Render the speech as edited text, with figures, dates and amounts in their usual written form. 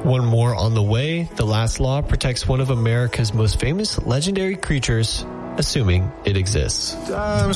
One more on the way. The last law protects one of America's most famous legendary creatures, assuming it exists.